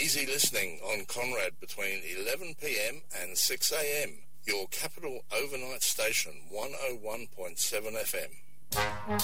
Easy listening on Conrad between 11 p.m. and 6 a.m. Your capital overnight station, 101.7 FM.